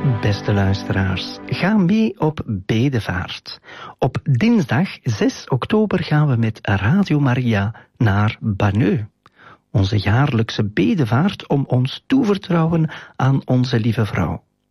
Beste luisteraars, ga mee op bedevaart. Op dinsdag 6 oktober gaan we met Radio Maria naar Banneux. Onze jaarlijkse bedevaart om ons toevertrouwen aan onze lieve vrouw.